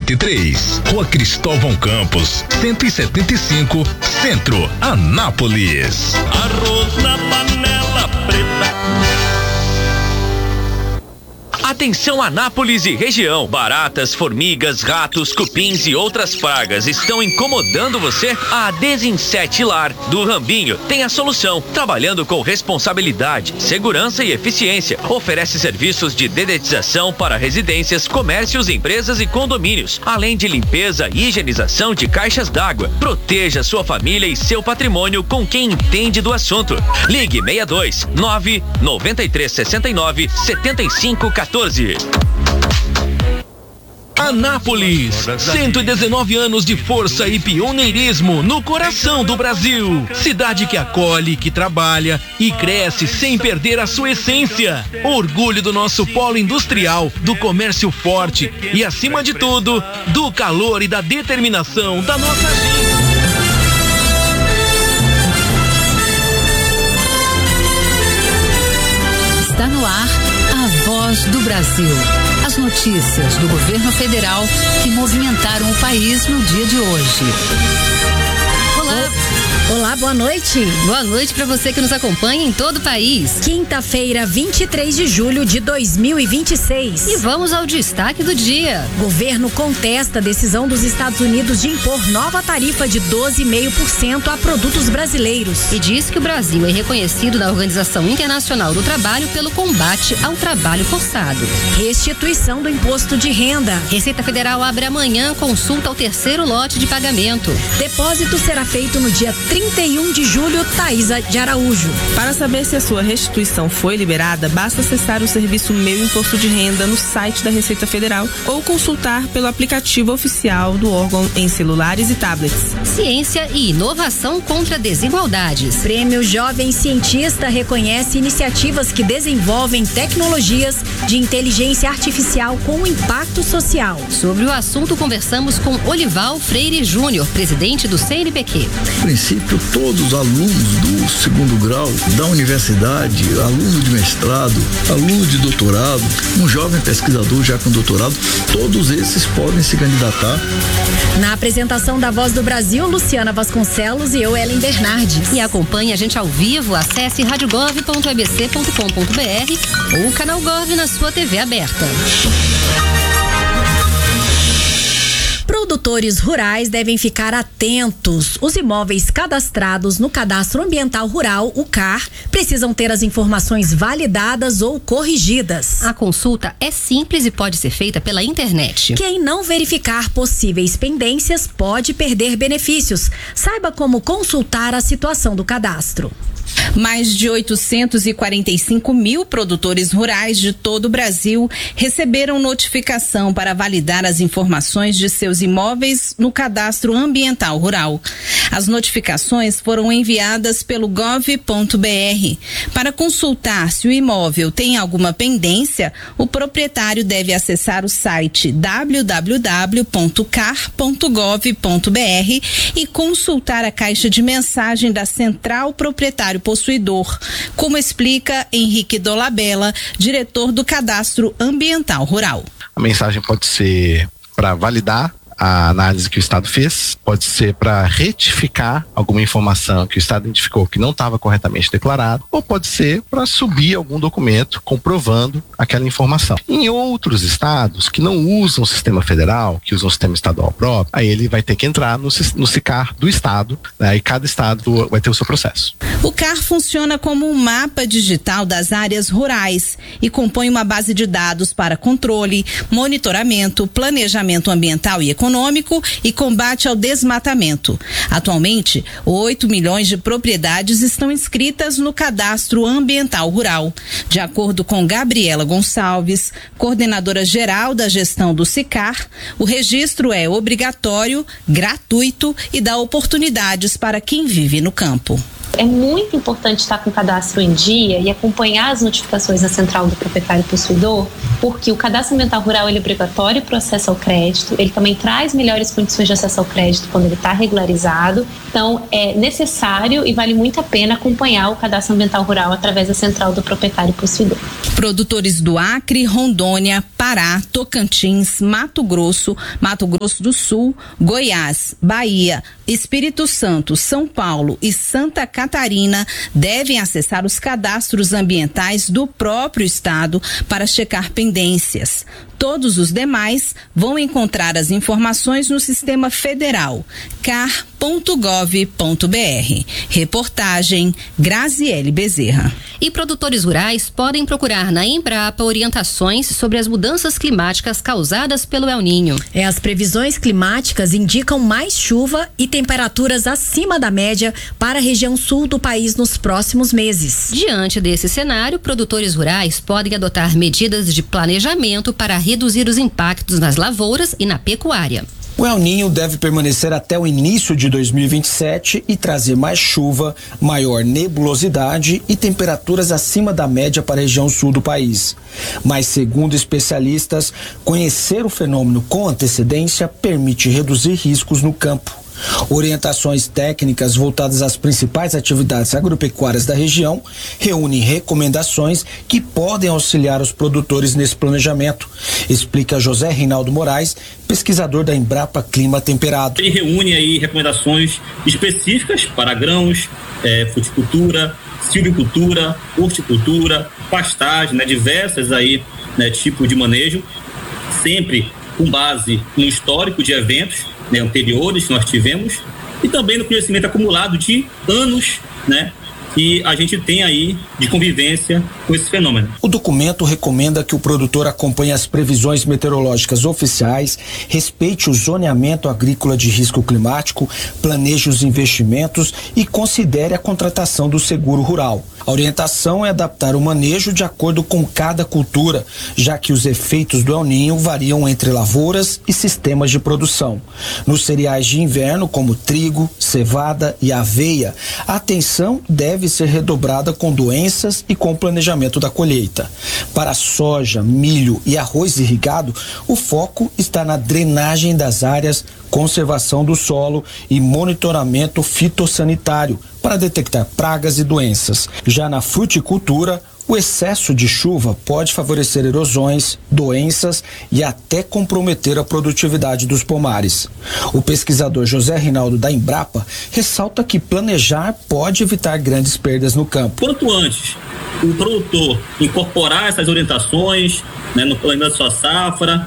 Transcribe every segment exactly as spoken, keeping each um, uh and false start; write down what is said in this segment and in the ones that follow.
e três, Rua Cristóvão Campos, cento e setenta e cinco, Centro, Anápolis. Arroz na panela preta. Atenção Anápolis e região. Baratas, formigas, ratos, cupins e outras pragas estão incomodando você? A Desinsetilar do Rambinho tem a solução. Trabalhando com responsabilidade, segurança e eficiência. Oferece serviços de dedetização para residências, comércios, empresas e condomínios. Além de limpeza e higienização de caixas d'água. Proteja sua família e seu patrimônio com quem entende do assunto. Ligue seis dois nove nove três seis nove sete cinco um quatro. Anápolis, cento e dezenove anos de força e pioneirismo no coração do Brasil. Cidade que acolhe, que trabalha e cresce sem perder a sua essência. Orgulho do nosso polo industrial, do comércio forte e, acima de tudo, do calor e da determinação da nossa gente. Está no ar a Voz do Brasil. As notícias do governo federal que movimentaram o país no dia de hoje. Olá. Olá, boa noite. Boa noite para você que nos acompanha em todo o país. Quinta-feira, vinte e três de julho de dois mil e vinte e seis. E vamos ao destaque do dia. Governo contesta a decisão dos Estados Unidos de impor nova tarifa de doze vírgula cinco por cento a produtos brasileiros. E diz que o Brasil é reconhecido na Organização Internacional do Trabalho pelo combate ao trabalho forçado. Restituição do imposto de renda. Receita Federal abre amanhã consulta ao terceiro lote de pagamento. Depósito será feito no dia trinta e um de julho, Thaísa de Araújo. Para saber se a sua restituição foi liberada, basta acessar o serviço Meu Imposto de Renda no site da Receita Federal ou consultar pelo aplicativo oficial do órgão em celulares e tablets. Ciência e inovação contra desigualdades. Prêmio Jovem Cientista reconhece iniciativas que desenvolvem tecnologias de inteligência artificial com impacto social. Sobre o assunto, conversamos com Olival Freire Júnior, presidente do C N P Q. A princípio, todos os alunos do segundo grau da universidade, aluno de mestrado, aluno de doutorado, um jovem pesquisador já com doutorado, todos esses podem se candidatar. Na apresentação da Voz do Brasil, Luciana Vasconcelos e eu, Ellen Bernardes. E acompanhe a gente ao vivo, acesse rádio gov ponto a b c ponto com ponto b r ou o canal Gov na sua T V aberta. Produtores rurais devem ficar atentos. Os imóveis cadastrados no Cadastro Ambiental Rural, o C A R, precisam ter as informações validadas ou corrigidas. A consulta é simples e pode ser feita pela internet. Quem não verificar possíveis pendências pode perder benefícios. Saiba como consultar a situação do cadastro. Mais de oitocentos e quarenta e cinco mil produtores rurais de todo o Brasil receberam notificação para validar as informações de seus imóveis no Cadastro Ambiental Rural. As notificações foram enviadas pelo gov ponto b r. Para consultar se o imóvel tem alguma pendência, o proprietário deve acessar o site w w w ponto car ponto gov ponto b r e consultar a caixa de mensagem da Central Proprietário Possuidor, como explica Henrique Dolabella, diretor do Cadastro Ambiental Rural. A mensagem pode ser para validar a análise que o Estado fez, pode ser para retificar alguma informação que o Estado identificou que não estava corretamente declarado, ou pode ser para subir algum documento comprovando aquela informação. Em outros estados que não usam o sistema federal, que usam o sistema estadual próprio, aí ele vai ter que entrar no, no SICAR do estado, né, e cada estado vai ter o seu processo. O C A R funciona como um mapa digital das áreas rurais e compõe uma base de dados para controle, monitoramento, planejamento ambiental e econômico e combate ao desmatamento. Atualmente, oito milhões de propriedades estão inscritas no Cadastro Ambiental Rural. De acordo com Gabriela Gonçalves, coordenadora geral da gestão do SICAR, o registro é obrigatório, gratuito e dá oportunidades para quem vive no campo. É muito importante estar com o cadastro em dia e acompanhar as notificações na central do proprietário possuidor, porque o cadastro ambiental rural ele é obrigatório para o acesso ao crédito, ele também traz melhores condições de acesso ao crédito quando ele está regularizado. Então, é necessário e vale muito a pena acompanhar o cadastro ambiental rural através da central do proprietário possuidor. Produtores do Acre, Rondônia, Pará, Tocantins, Mato Grosso, Mato Grosso do Sul, Goiás, Bahia, Espírito Santo, São Paulo e Santa Catarina devem acessar os cadastros ambientais do próprio estado para checar pendências. Todos os demais vão encontrar as informações no Sistema Federal car ponto gov ponto br. Reportagem Graziele Bezerra. E produtores rurais podem procurar na Embrapa orientações sobre as mudanças climáticas causadas pelo El Niño. É, as previsões climáticas indicam mais chuva e temperaturas acima da média para a região sul do país nos próximos meses. Diante desse cenário, produtores rurais podem adotar medidas de planejamento para reduzir os impactos nas lavouras e na pecuária. O El Niño deve permanecer até o início de dois mil e vinte e sete e trazer mais chuva, maior nebulosidade e temperaturas acima da média para a região sul do país. Mas, segundo especialistas, conhecer o fenômeno com antecedência permite reduzir riscos no campo. Orientações técnicas voltadas às principais atividades agropecuárias da região reúnem recomendações que podem auxiliar os produtores nesse planejamento, explica José Reinaldo Moraes, pesquisador da Embrapa Clima Temperado. Ele reúne aí recomendações específicas para grãos, é, fruticultura, silvicultura, horticultura, pastagem, né, diversas aí, né, tipos de manejo, sempre com base no histórico de eventos, né, anteriores que nós tivemos e também no conhecimento acumulado de anos, né, que a gente tem aí de convivência com esse fenômeno. O documento recomenda que o produtor acompanhe as previsões meteorológicas oficiais, respeite o zoneamento agrícola de risco climático, planeje os investimentos e considere a contratação do seguro rural. A orientação é adaptar o manejo de acordo com cada cultura, já que os efeitos do El Niño variam entre lavouras e sistemas de produção. Nos cereais de inverno, como trigo, cevada e aveia, a atenção deve ser redobrada com doenças e com o planejamento da colheita. Para soja, milho e arroz irrigado, o foco está na drenagem das áreas, conservação do solo e monitoramento fitossanitário para detectar pragas e doenças. Já na fruticultura, o excesso de chuva pode favorecer erosões, doenças e até comprometer a produtividade dos pomares. O pesquisador José Reinaldo da Embrapa ressalta que planejar pode evitar grandes perdas no campo. Quanto antes o produtor incorporar essas orientações, né, no planejamento da sua safra,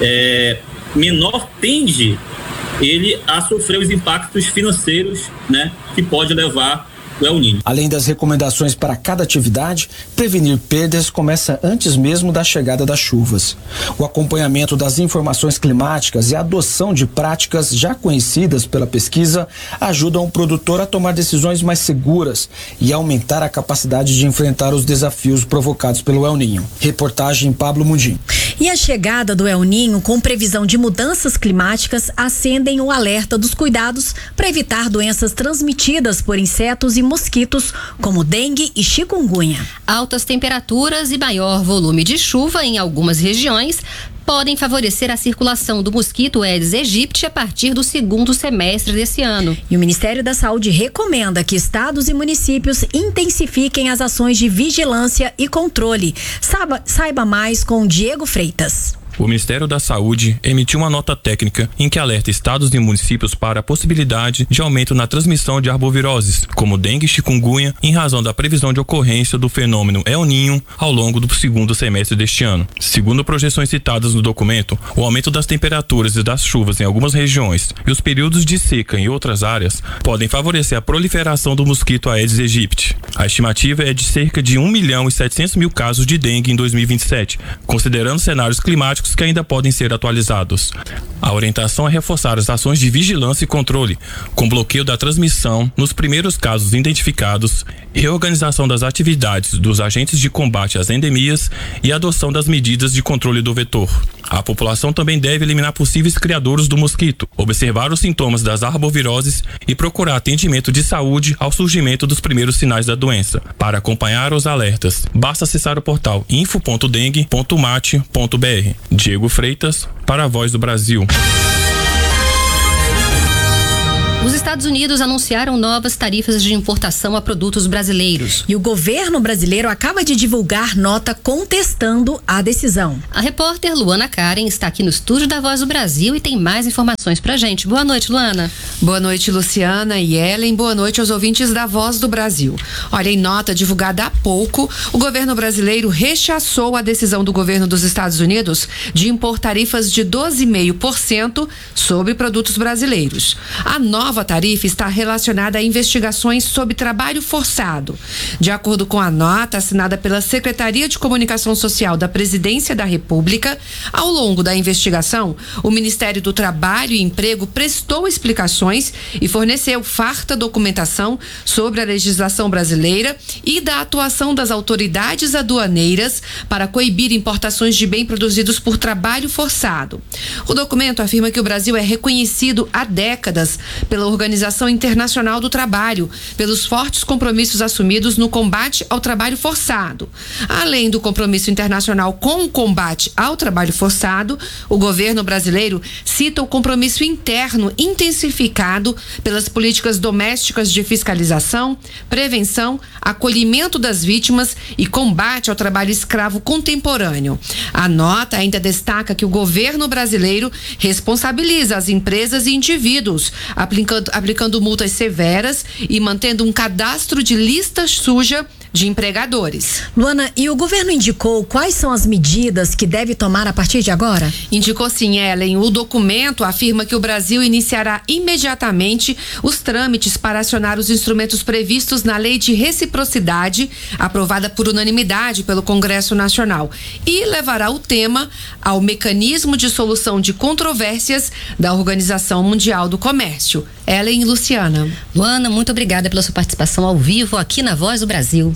é, menor tende ele a sofrer os impactos financeiros, né, que pode levar o El Niño. Além das recomendações para cada atividade, prevenir perdas começa antes mesmo da chegada das chuvas. O acompanhamento das informações climáticas e a adoção de práticas já conhecidas pela pesquisa ajudam o produtor a tomar decisões mais seguras e aumentar a capacidade de enfrentar os desafios provocados pelo El Niño. Reportagem Pablo Mundim. E a chegada do El Niño, com previsão de mudanças climáticas, acendem o alerta dos cuidados para evitar doenças transmitidas por insetos e mosquitos, como dengue e chikungunya. Altas temperaturas e maior volume de chuva em algumas regiões podem favorecer a circulação do mosquito Aedes aegypti a partir do segundo semestre desse ano. E o Ministério da Saúde recomenda que estados e municípios intensifiquem as ações de vigilância e controle. Saiba, saiba mais com Diego Freitas. O Ministério da Saúde emitiu uma nota técnica em que alerta estados e municípios para a possibilidade de aumento na transmissão de arboviroses, como dengue e chikungunya, em razão da previsão de ocorrência do fenômeno El Niño ao longo do segundo semestre deste ano. Segundo projeções citadas no documento, o aumento das temperaturas e das chuvas em algumas regiões e os períodos de seca em outras áreas podem favorecer a proliferação do mosquito Aedes aegypti. A estimativa é de cerca de um milhão e setecentos mil casos de dengue em dois mil e vinte e sete, considerando cenários climáticos tecnológicos que ainda podem ser atualizados. A orientação é reforçar as ações de vigilância e controle, com bloqueio da transmissão nos primeiros casos identificados, reorganização das atividades dos agentes de combate às endemias e adoção das medidas de controle do vetor. A população também deve eliminar possíveis criadouros do mosquito, observar os sintomas das arboviroses e procurar atendimento de saúde ao surgimento dos primeiros sinais da doença. Para acompanhar os alertas, basta acessar o portal info ponto dengue ponto mate ponto br. Diego Freitas, para a Voz do Brasil. Os Estados Unidos anunciaram novas tarifas de importação a produtos brasileiros. E o governo brasileiro acaba de divulgar nota contestando a decisão. A repórter Luana Karen está aqui no estúdio da Voz do Brasil e tem mais informações pra gente. Boa noite, Luana. Boa noite, Luciana e Ellen. Boa noite aos ouvintes da Voz do Brasil. Olha, em nota divulgada há pouco, o governo brasileiro rechaçou a decisão do governo dos Estados Unidos de impor tarifas de doze vírgula cinco por cento sobre produtos brasileiros. A nova A nova tarifa está relacionada a investigações sobre trabalho forçado. De acordo com a nota assinada pela Secretaria de Comunicação Social da Presidência da República, ao longo da investigação, o Ministério do Trabalho e Emprego prestou explicações e forneceu farta documentação sobre a legislação brasileira e da atuação das autoridades aduaneiras para coibir importações de bens produzidos por trabalho forçado. O documento afirma que o Brasil é reconhecido há décadas pela Organização Internacional do Trabalho, pelos fortes compromissos assumidos no combate ao trabalho forçado. Além do compromisso internacional com o combate ao trabalho forçado, o governo brasileiro cita o compromisso interno intensificado pelas políticas domésticas de fiscalização, prevenção, acolhimento das vítimas e combate ao trabalho escravo contemporâneo. A nota ainda destaca que o governo brasileiro responsabiliza as empresas e indivíduos, aplicando, aplicando multas severas e mantendo um cadastro de lista suja de empregadores. Luana, e o governo indicou quais são as medidas que deve tomar a partir de agora? Indicou sim, Ellen. O documento afirma que o Brasil iniciará imediatamente os trâmites para acionar os instrumentos previstos na Lei de Reciprocidade, aprovada por unanimidade pelo Congresso Nacional, e levará o tema ao mecanismo de solução de controvérsias da Organização Mundial do Comércio. Ellen e Luciana. Luana, muito obrigada pela sua participação ao vivo aqui na Voz do Brasil.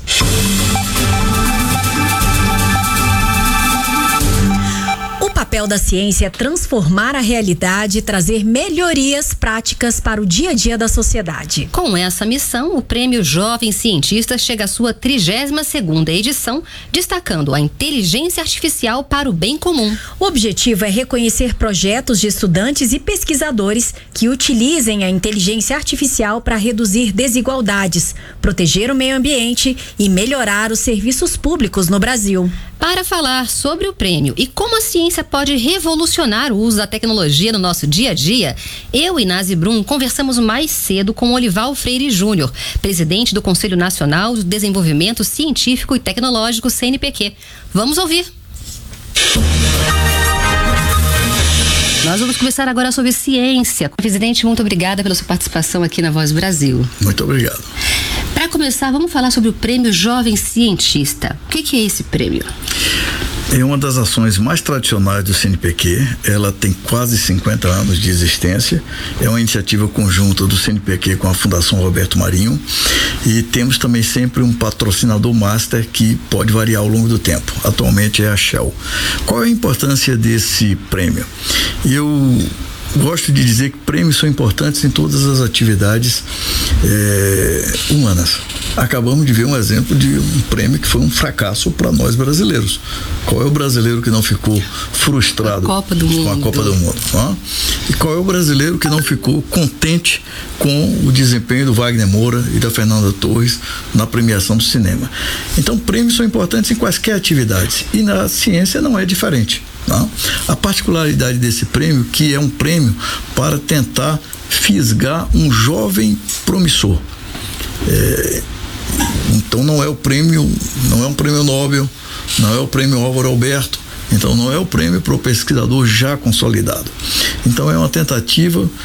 O papel da ciência é transformar a realidade e trazer melhorias práticas para o dia a dia da sociedade. Com essa missão, o Prêmio Jovem Cientista chega à sua trigésima segunda edição, destacando a inteligência artificial para o bem comum. O objetivo é reconhecer projetos de estudantes e pesquisadores que utilizem a inteligência artificial para reduzir desigualdades, proteger o meio ambiente e melhorar os serviços públicos no Brasil. Para falar sobre o prêmio e como a ciência pode revolucionar o uso da tecnologia no nosso dia a dia, eu e Nazi Brum conversamos mais cedo com Olival Freire Júnior, presidente do Conselho Nacional de Desenvolvimento Científico e Tecnológico, C N P Q. Vamos ouvir. Nós vamos começar agora sobre ciência. Presidente, muito obrigada pela sua participação aqui na Voz do Brasil. Muito obrigado. Para começar, vamos falar sobre o Prêmio Jovem Cientista. O que, que é esse prêmio? É uma das ações mais tradicionais do C N P Q. Ela tem quase cinquenta anos de existência. É uma iniciativa conjunta do C N P Q com a Fundação Roberto Marinho. E temos também sempre um patrocinador master que pode variar ao longo do tempo. Atualmente é a Shell. Qual é a importância desse prêmio? Eu gosto de dizer que prêmios são importantes em todas as atividades é, humanas. Acabamos de ver um exemplo de um prêmio que foi um fracasso para nós brasileiros. Qual é o brasileiro que não ficou frustrado a Copa do com Mundo. a Copa do Mundo? Ó? E qual é o brasileiro que não ficou contente com o desempenho do Wagner Moura e da Fernanda Torres na premiação do cinema? Então, prêmios são importantes em quaisquer atividades e na ciência não é diferente. Não? A particularidade desse prêmio, que é um prêmio para tentar fisgar um jovem promissor. É, então não é o prêmio, não é um prêmio Nobel, não é o prêmio Álvaro Alberto, então não é o prêmio para o pesquisador já consolidado. Então é uma tentativa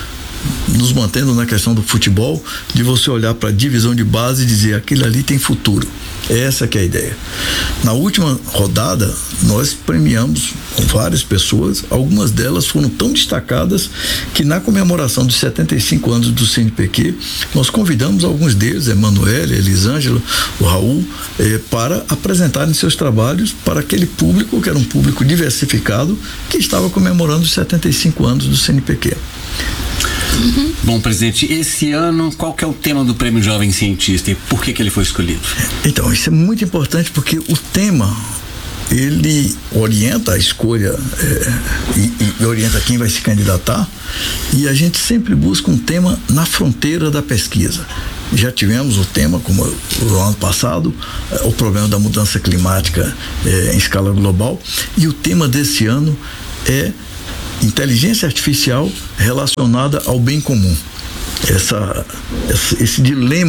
nos mantendo na questão do futebol, de você olhar para a divisão de base e dizer, aquele ali tem futuro. Essa que é a ideia. Na última rodada, nós premiamos várias pessoas, algumas delas foram tão destacadas que na comemoração dos setenta e cinco anos do C N P Q, nós convidamos alguns deles, Emanuele, Elisângela, o Raul, eh, para apresentarem seus trabalhos para aquele público, que era um público diversificado, que estava comemorando os setenta e cinco anos do C N P Q. Uhum. Bom, presidente, esse ano qual que é o tema do Prêmio Jovem Cientista e por que que ele foi escolhido? Então, isso é muito importante porque o tema, ele orienta a escolha é, e, e orienta quem vai se candidatar, e a gente sempre busca um tema na fronteira da pesquisa. Já tivemos o tema, como o ano passado, o problema da mudança climática é, em escala global, e o tema desse ano é inteligência artificial relacionada ao bem comum. Essa, esse, esse dilema